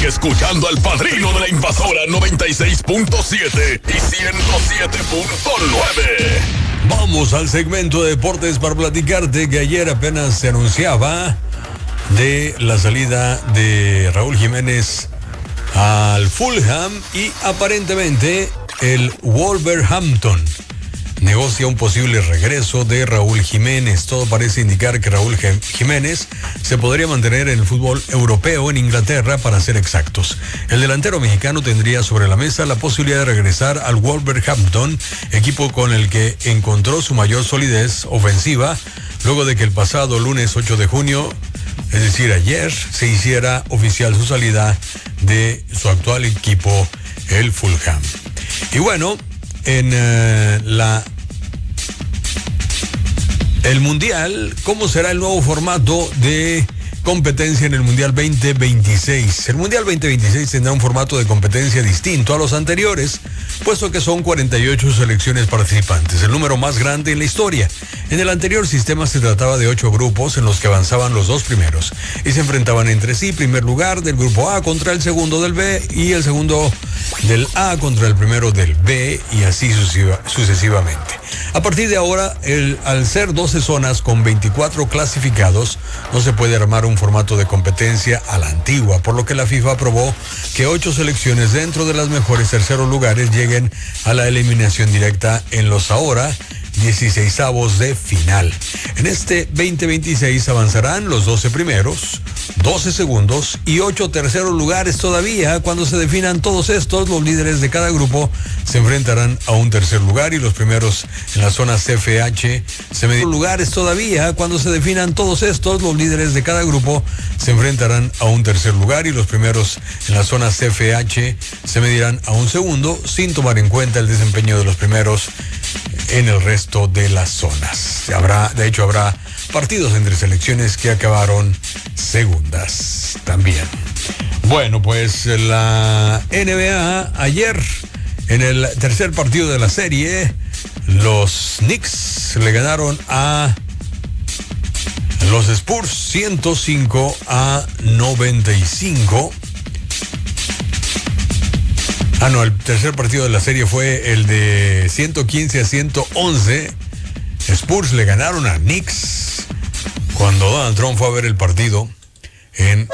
escuchando al Padrino de la Invasora 96.7 y 107.9. Vamos al segmento de deportes para platicarte que ayer apenas se anunciaba de la salida de Raúl Jiménez al Fulham y aparentemente el Wolverhampton negocia un posible regreso de Raúl Jiménez. Todo parece indicar que Raúl Jiménez se podría mantener en el fútbol europeo en Inglaterra, para ser exactos. El delantero mexicano tendría sobre la mesa la posibilidad de regresar al Wolverhampton, equipo con el que encontró su mayor solidez ofensiva, luego de que el pasado lunes 8 de junio, es decir, ayer, se hiciera oficial su salida de su actual equipo, el Fulham. Y bueno, en el Mundial, ¿cómo será el nuevo formato de competencia en el Mundial 2026? El Mundial 2026 tendrá un formato de competencia distinto a los anteriores, puesto que son 48 selecciones participantes, el número más grande en la historia. En el anterior sistema se trataba de 8 grupos en los que avanzaban los 2 primeros y se enfrentaban entre sí, primer lugar del grupo A contra el segundo del B y el segundo del A contra el primero del B, y así sucesivamente. A partir de ahora, al ser 12 zonas con 24 clasificados, no se puede armar un formato de competencia a la antigua, por lo que la FIFA aprobó que 8 selecciones dentro de las mejores terceros lugares lleguen a la eliminación directa en los ahora 16avos de final. En este 2026 avanzarán los 12 primeros, 12 segundos y 8 terceros lugares todavía. Cuando se definan todos estos, los líderes de cada grupo se enfrentarán a un tercer lugar y los primeros en la zona CFH se medirán lugares todavía. Cuando se definan todos estos, los líderes de cada grupo se enfrentarán a un tercer lugar y los primeros en la zona CFH se medirán a un segundo, sin tomar en cuenta el desempeño de los primeros en el resto de las zonas. Habrá partidos entre selecciones que acabaron segundas también. Bueno, pues la NBA ayer, en el tercer partido de la serie, los Knicks le ganaron a los Spurs 105-95. El tercer partido de la serie fue el de 115-111. Spurs le ganaron a Knicks cuando Donald Trump fue a ver el partido en